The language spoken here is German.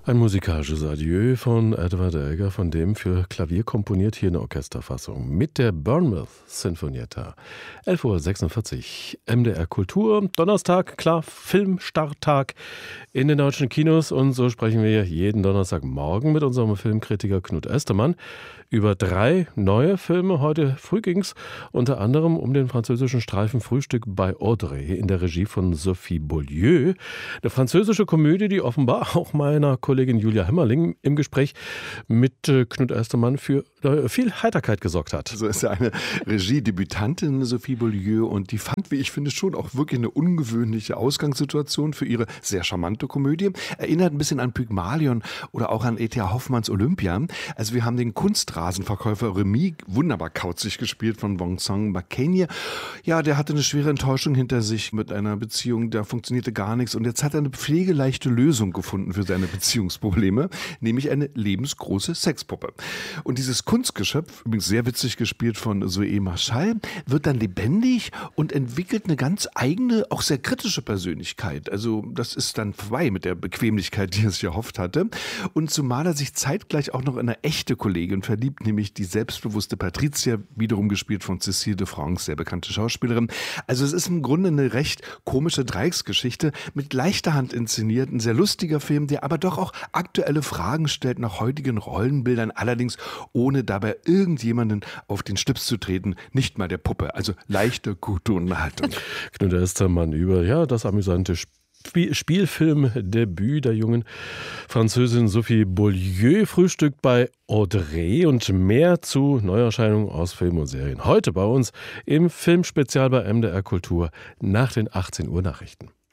Ein musikalisches Adieu von Edward Elgar, von dem für Klavier komponiert, hier eine Orchesterfassung mit der Bournemouth Sinfonietta. 11:46 Uhr, MDR Kultur, Donnerstag, klar, Filmstarttag in den deutschen Kinos. Und so sprechen wir jeden Donnerstagmorgen mit unserem Filmkritiker Knut Oestermann über 3 neue Filme. Heute früh ging es unter anderem um den französischen Streifen Frühstück bei Audrey in der Regie von Sophie Beaulieu. Eine französische Komödie, die offenbar auch meiner Kollegin Julia Hemmerling im Gespräch mit Knut Oestermann für viel Heiterkeit gesorgt hat. So ist ja eine Regiedebütantin, Sophie Beaulieu, und die fand, wie ich finde, schon auch wirklich eine ungewöhnliche Ausgangssituation für ihre sehr charmante Komödie. Erinnert ein bisschen an Pygmalion oder auch an E.T.A. Hoffmanns Olympia. Also wir haben den Kunstrasenverkäufer Remy, wunderbar kauzig gespielt von Vincent Macaigne. Ja, der hatte eine schwere Enttäuschung hinter sich mit einer Beziehung, da funktionierte gar nichts, und jetzt hat er eine pflegeleichte Lösung gefunden für seine Beziehungsprobleme, nämlich eine lebensgroße Sexpuppe. Und dieses Kunstgeschöpf, übrigens sehr witzig gespielt von Zoé Marchal, wird dann lebendig und entwickelt eine ganz eigene, auch sehr kritische Persönlichkeit. Also das ist dann vorbei mit der Bequemlichkeit, die er sich erhofft hatte. Und zumal er sich zeitgleich auch noch in eine echte Kollegin verliebt, nämlich die selbstbewusste Patricia, wiederum gespielt von Cécile de France, sehr bekannte Schauspielerin. Also es ist im Grunde eine recht komische Dreiecksgeschichte, mit leichter Hand inszeniert, ein sehr lustiger Film, der aber doch auch aktuelle Fragen stellt nach heutigen Rollenbildern, allerdings ohne dabei irgendjemanden auf den Stips zu treten, nicht mal der Puppe. Also leichte, gute Unterhaltung. Knut Oestermann über das amüsante Spielfilmdebüt der jungen Französin Sophie Beaulieu, Frühstück bei Audrey, und mehr zu Neuerscheinungen aus Film und Serien heute bei uns im Filmspezial bei MDR Kultur nach den 18 Uhr Nachrichten.